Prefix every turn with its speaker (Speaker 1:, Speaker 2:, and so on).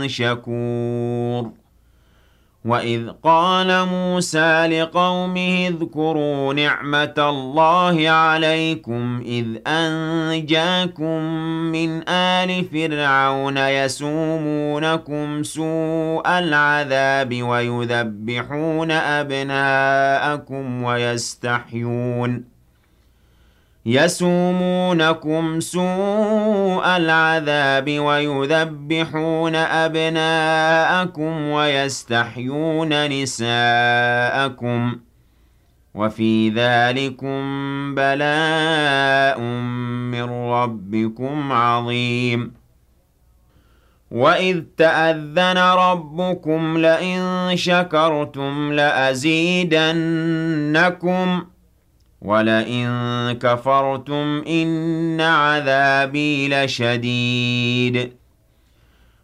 Speaker 1: شكور وإذ قال موسى لقومه اذكروا نعمة الله عليكم إذ أنجاكم من آل فرعون يسومونكم سوء العذاب ويذبحون أبناءكم يسومونكم سوء العذاب ويذبحون أبناءكم ويستحيون نساءكم وفي ذلكم بلاء من ربكم عظيم وإذ تأذن ربكم لئن شكرتم لأزيدنكم ولئن كفرتم إن عذابي لشديد